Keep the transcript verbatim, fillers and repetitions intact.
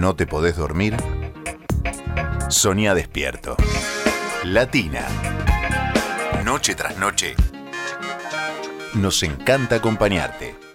no te podés dormir, soñá despierto. Latina. Noche tras noche. Nos encanta acompañarte.